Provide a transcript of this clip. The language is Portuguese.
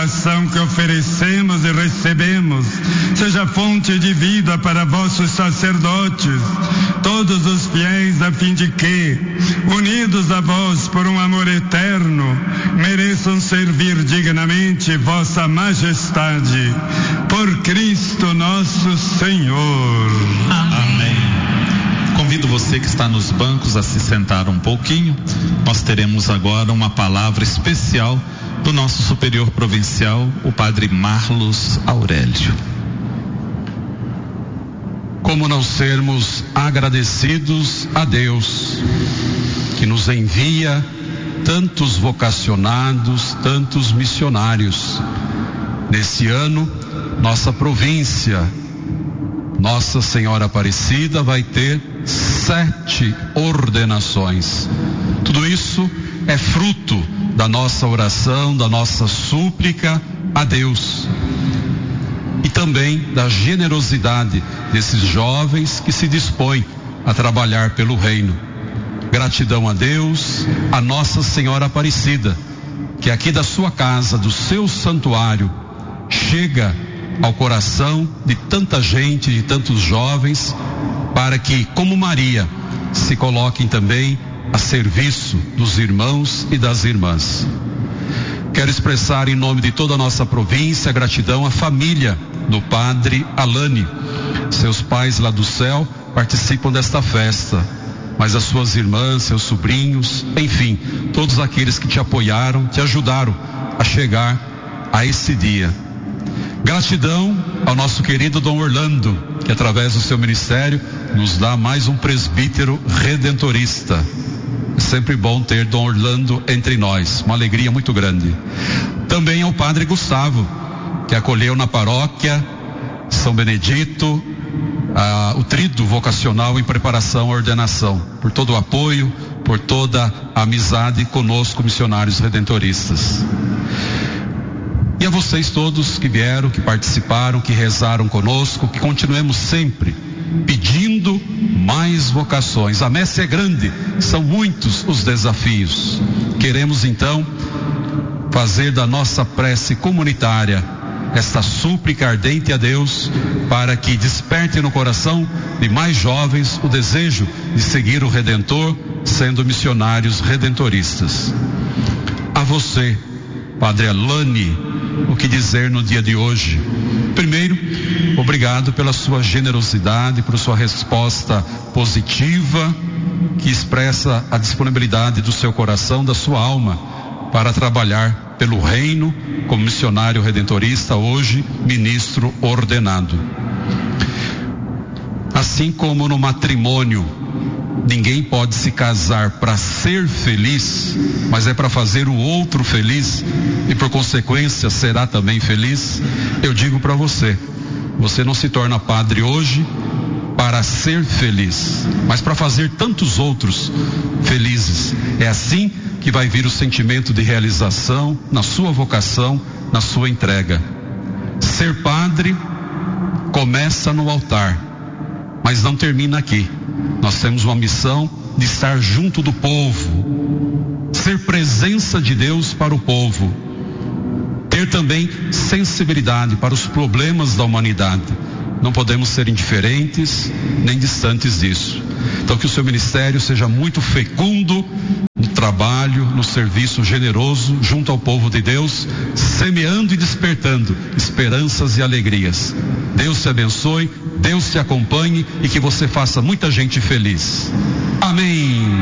oração que oferecemos e recebemos seja fonte de vida para vossos sacerdotes, todos os fiéis, a fim de que, unidos a vós por um amor eterno, mereçam servir dignamente vossa majestade. Por Cristo nosso Senhor. Amém. Convido você que está nos bancos a se sentar um pouquinho. Nós teremos agora uma palavra especial do nosso superior provincial, o padre Marlos Aurélio. Como não sermos agradecidos a Deus, que nos envia tantos vocacionados, tantos missionários. Nesse ano, nossa província, Nossa Senhora Aparecida, vai ter 7 ordenações. Tudo isso é fruto da nossa oração, da nossa súplica a Deus. E também da generosidade desses jovens que se dispõem a trabalhar pelo reino. Gratidão a Deus, a Nossa Senhora Aparecida, que aqui da sua casa, do seu santuário, chega ao coração de tanta gente, de tantos jovens, para que, como Maria, se coloquem também a serviço dos irmãos e das irmãs. Quero expressar em nome de toda a nossa província gratidão à família do padre Alane. Seus pais lá do céu participam desta festa, mas as suas irmãs, seus sobrinhos, enfim, todos aqueles que te apoiaram, te ajudaram a chegar a esse dia. Gratidão ao nosso querido Dom Orlando, que através do seu ministério nos dá mais um presbítero redentorista. É sempre bom ter Dom Orlando entre nós, uma alegria muito grande. Também ao padre Gustavo, que acolheu na paróquia São Benedito o tríduo vocacional em preparação à ordenação, por todo o apoio, por toda a amizade conosco, missionários redentoristas. E a vocês todos que vieram, que participaram, que rezaram conosco, que continuemos sempre pedindo mais vocações. A messe é grande, são muitos os desafios. Queremos então fazer da nossa prece comunitária esta súplica ardente a Deus, para que desperte no coração de mais jovens o desejo de seguir o Redentor, sendo missionários redentoristas. A você, Padre Alane, o que dizer no dia de hoje? Primeiro, obrigado pela sua generosidade, por sua resposta positiva, que expressa a disponibilidade do seu coração, da sua alma, para trabalhar pelo reino como missionário redentorista, hoje ministro ordenado. Assim como no matrimônio, ninguém pode se casar para ser feliz, mas é para fazer o outro feliz e por consequência será também feliz. Eu digo para você, você não se torna padre hoje para ser feliz, mas para fazer tantos outros felizes. É assim que vai vir o sentimento de realização na sua vocação, na sua entrega. Ser padre começa no altar, mas não termina aqui. Nós temos uma missão de estar junto do povo, ser presença de Deus para o povo, ter também sensibilidade para os problemas da humanidade. Não podemos ser indiferentes nem distantes disso. Então que o seu ministério seja muito fecundo no trabalho, no serviço generoso junto ao povo de Deus, semeando e despertando esperanças e alegrias. Deus te abençoe, Deus te acompanhe e que você faça muita gente feliz. Amém.